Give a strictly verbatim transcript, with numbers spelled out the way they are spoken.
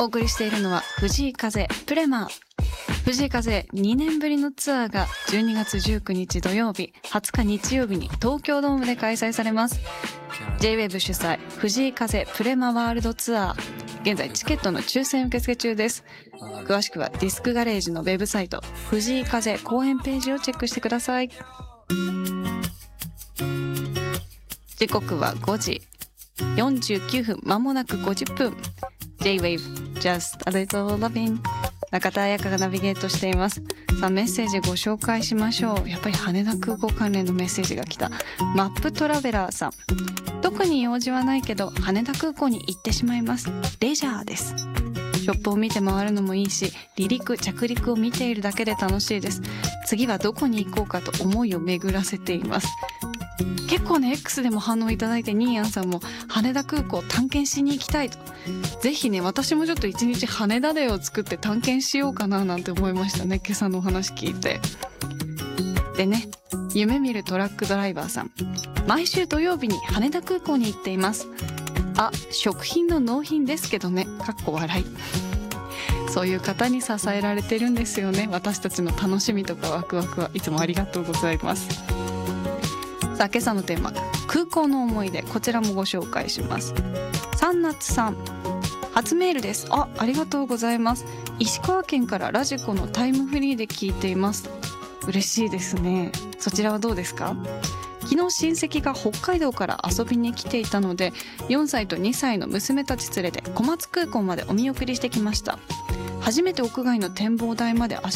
お送りしているのは藤井風プレマー。藤井風にねんぶりのツアーがじゅうにがつじゅうくにち土曜日、はつか日曜日に東京ドームで開催されます。 ジェイウェーブ 主催藤井風プレマワールドツアー、現在チケットの抽選受付中です。詳しくはディスクガレージのウェブサイト藤井風公演ページをチェックしてください。時刻はごじよんじゅうきゅうふん、まもなくごじゅっぷん。 ジェイウェーブ Just a Little Lovin'、 中田彩香がナビゲートしています。さあ、メッセージご紹介しましょう。やっぱり羽田空港関連のメッセージが来た。マップトラベラーさん、特に用事はないけど羽田空港に行ってしまいます。レジャーです。ショップを見て回るのもいいし、離陸着陸を見ているだけで楽しいです。次はどこに行こうかと思いを巡らせています。結構ね X でも反応いただいて、ニーヤンさんも羽田空港探検しに行きたいと。ぜひね、私もちょっと一日羽田デーを作って探検しようかななんて思いましたね、今朝のお話聞いて。でね、夢見るトラックドライバーさん、毎週土曜日に羽田空港に行っています。あ、食品の納品ですけどね、かっこ笑い。そういう方に支えられてるんですよね、私たちの楽しみとかワクワクは。いつもありがとうございます。さあ、今朝のテーマ、空港の思い出、こちらもご紹介します。サンナッツさん、初メールです。あ、ありがとうございます。石川県からラジコのタイムフリーで聞いています。嬉しいですね。そちらはどうですか？昨日親戚が北海道から遊びに来ていたので、よんさいとにさいの娘たち連れて小松空港までお見送りしてきました。初めて屋外の展望台まで足